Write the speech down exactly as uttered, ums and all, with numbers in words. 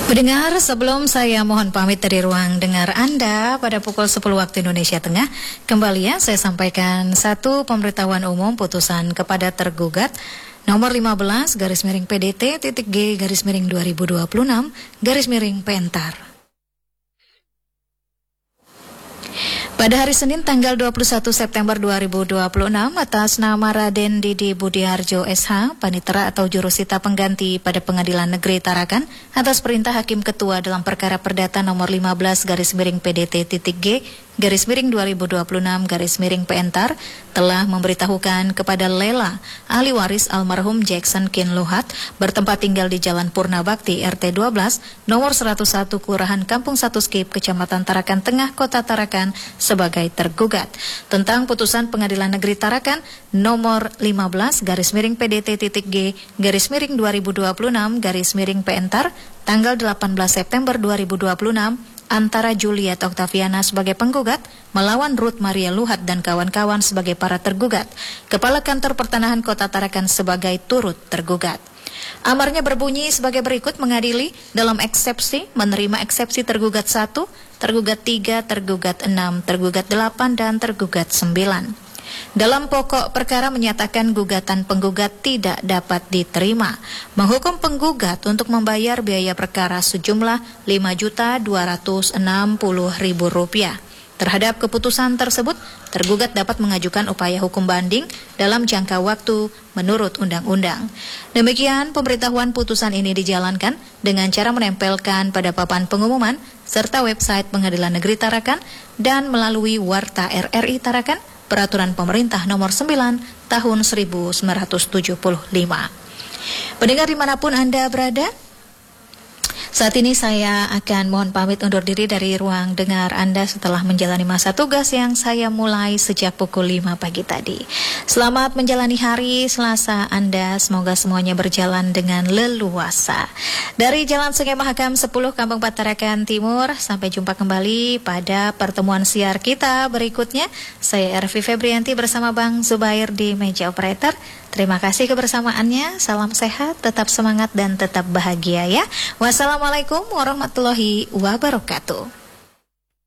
Pendengar, sebelum saya mohon pamit dari ruang dengar Anda pada pukul sepuluh waktu Indonesia Tengah, kembali ya saya sampaikan satu pemberitahuan umum putusan kepada tergugat nomor lima belas garis miring P D T titik G garis miring dua ribu dua puluh enam garis miring Pentar. Pada hari Senin tanggal dua puluh satu September dua ribu dua puluh enam atas nama Raden Didi Budiharjo S H, Panitera atau Jurusita Pengganti pada Pengadilan Negeri Tarakan atas perintah Hakim Ketua dalam perkara perdata nomor lima belas garis miring P D T titik G garis miring dua ribu dua puluh enam garis miring Pentar telah memberitahukan kepada Lela, ahli waris almarhum Jackson Kin Luhat bertempat tinggal di Jalan Purna Bakti R T dua belas nomor seratus satu Kelurahan Kampung Satu Skip Kecamatan Tarakan Tengah Kota Tarakan sebagai tergugat tentang putusan Pengadilan Negeri Tarakan nomor lima belas garis miring P D T titik G garis miring dua ribu dua puluh enam garis miring Pentar tanggal delapan belas September dua ribu dua puluh enam antara Juliet Octaviana sebagai penggugat melawan Ruth Maria Luhat dan kawan-kawan sebagai para tergugat, Kepala Kantor Pertanahan Kota Tarakan sebagai turut tergugat. Amarnya berbunyi sebagai berikut: mengadili dalam eksepsi menerima eksepsi tergugat satu, tergugat tiga, tergugat enam, tergugat delapan, dan tergugat sembilan. Dalam pokok perkara menyatakan gugatan penggugat tidak dapat diterima, menghukum penggugat untuk membayar biaya perkara sejumlah lima juta dua ratus enam puluh ribu rupiah. Terhadap keputusan tersebut, tergugat dapat mengajukan upaya hukum banding dalam jangka waktu menurut undang-undang. Demikian pemberitahuan putusan ini dijalankan dengan cara menempelkan pada papan pengumuman serta website Pengadilan Negeri Tarakan dan melalui Warta R R I Tarakan Peraturan Pemerintah Nomor sembilan Tahun seribu sembilan ratus tujuh puluh lima. Pendengar dimanapun Anda berada, saat ini saya akan mohon pamit undur diri dari ruang dengar Anda setelah menjalani masa tugas yang saya mulai sejak pukul lima pagi tadi. Selamat menjalani hari Selasa Anda, semoga semuanya berjalan dengan leluasa. Dari Jalan Sungai Mahakam sepuluh Kampung Tarakan Timur, sampai jumpa kembali pada pertemuan siar kita berikutnya. Saya Ervi Febrianti bersama Bang Zubair di meja operator. Terima kasih kebersamaannya, salam sehat, tetap semangat dan tetap bahagia ya. Wassalamualaikum warahmatullahi wabarakatuh.